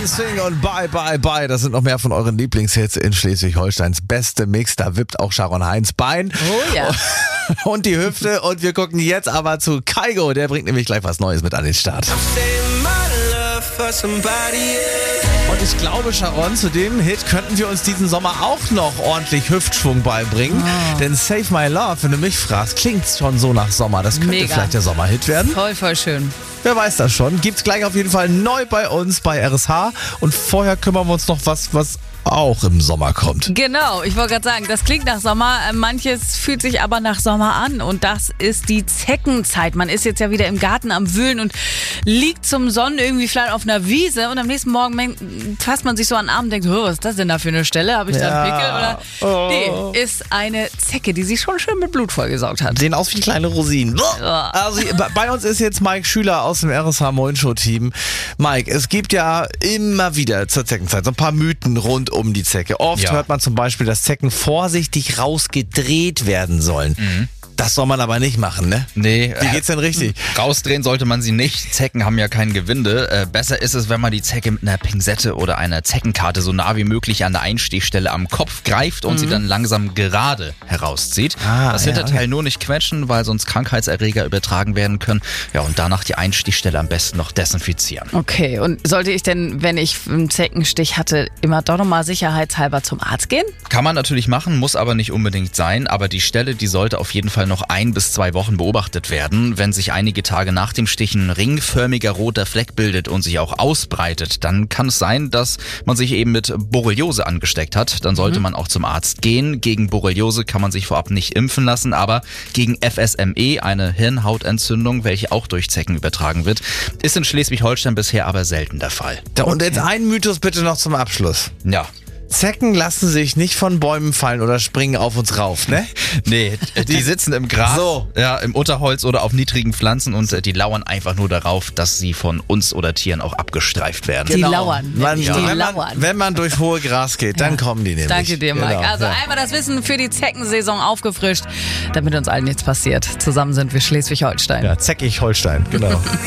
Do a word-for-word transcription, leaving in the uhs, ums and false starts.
Sing und Bye Bye Bye. Das sind noch mehr von euren Lieblingshits in Schleswig-Holsteins beste Mix. Da wippt auch Sharon Heinz Bein. Oh ja. Und die Hüfte. Und wir gucken jetzt aber zu Kygo. Der bringt nämlich gleich was Neues mit an den Start. Und ich glaube, Sharon, zu dem Hit könnten wir uns diesen Sommer auch noch ordentlich Hüftschwung beibringen. Oh. Denn Save My Love, wenn du mich fragst, klingt schon so nach Sommer. Das könnte Mega. vielleicht der Sommerhit werden. Voll, voll schön. Wer weiß das schon. Gibt's gleich auf jeden Fall neu bei uns bei R S H. Und vorher kümmern wir uns noch was, was auch im Sommer kommt. Genau, ich wollte gerade sagen, das klingt nach Sommer, manches fühlt sich aber nach Sommer an und das ist die Zeckenzeit. Man ist jetzt ja wieder im Garten am Wühlen und liegt zum Sonnen irgendwie vielleicht auf einer Wiese und am nächsten Morgen fasst man sich so an den Arm und denkt, oh, was ist das denn da für eine Stelle? Habe ich da einen Pickel? Oder? Oh. Nee, ist eine Zecke, die sich schon schön mit Blut vollgesaugt hat. Sehen aus wie kleine Rosinen. Ja. Also bei uns ist jetzt Mike Schüler aus dem R S H Moin Show Team. Mike, es gibt ja immer wieder zur Zeckenzeit so ein paar Mythen rund um die Zecke. Oft Ja. hört man zum Beispiel, dass Zecken vorsichtig rausgedreht werden sollen. Mhm. Das soll man aber nicht machen, ne? Nee. Wie geht's denn richtig? Rausdrehen sollte man sie nicht. Zecken haben ja kein Gewinde. Äh, besser ist es, wenn man die Zecke mit einer Pinzette oder einer Zeckenkarte so nah wie möglich an der Einstichstelle am Kopf greift und mhm. sie dann langsam gerade herauszieht. Ah, das ja, Hinterteil okay. nur nicht quetschen, weil sonst Krankheitserreger übertragen werden können. Ja, und danach die Einstichstelle am besten noch desinfizieren. Okay, und sollte ich denn, wenn ich einen Zeckenstich hatte, immer doch nochmal sicherheitshalber zum Arzt gehen? Kann man natürlich machen, muss aber nicht unbedingt sein. Aber die Stelle, die sollte auf jeden Fall noch ein bis zwei Wochen beobachtet werden. Wenn sich einige Tage nach dem Stichen ein ringförmiger roter Fleck bildet und sich auch ausbreitet, dann kann es sein, dass man sich eben mit Borreliose angesteckt hat. Dann sollte mhm. man auch zum Arzt gehen. Gegen Borreliose kann man sich vorab nicht impfen lassen, aber gegen F S M E, eine Hirnhautentzündung, welche auch durch Zecken übertragen wird, ist in Schleswig-Holstein bisher aber selten der Fall. Und jetzt ein Mythos bitte noch zum Abschluss. Ja. Zecken lassen sich nicht von Bäumen fallen oder springen auf uns rauf, ne? Nee, die sitzen im Gras, So. ja, im Unterholz oder auf niedrigen Pflanzen und äh, die lauern einfach nur darauf, dass sie von uns oder Tieren auch abgestreift werden. Die lauern. Man, Ja. die Die wenn, man, lauern. wenn man durch hohe Gras geht, dann Ja. kommen die nämlich. Danke dir, Mike. Genau. Also Ja. einmal das Wissen für die Zeckensaison aufgefrischt, damit uns allen nichts passiert. Zusammen sind wir Schleswig-Holstein. Ja, Zeckig Holstein, genau.